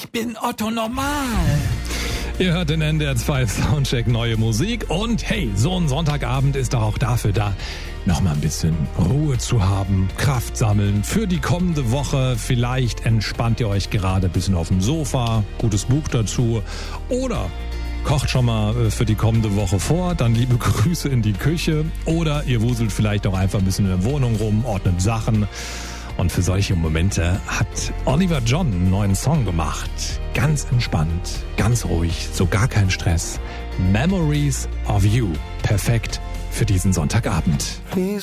Ich bin Otto Normal. Ihr hört den NDR 2 Soundcheck neue Musik und hey, so ein Sonntagabend ist doch auch dafür da, nochmal ein bisschen Ruhe zu haben, Kraft sammeln für die kommende Woche. Vielleicht entspannt ihr euch gerade ein bisschen auf dem Sofa, gutes Buch dazu oder kocht schon mal für die kommende Woche vor, dann liebe Grüße in die Küche oder ihr wuselt vielleicht auch einfach ein bisschen in der Wohnung rum, ordnet Sachen. Und für solche Momente hat Oliver John einen neuen Song gemacht. Ganz entspannt, ganz ruhig, so gar kein Stress. Memories of You. Perfekt für diesen Sonntagabend.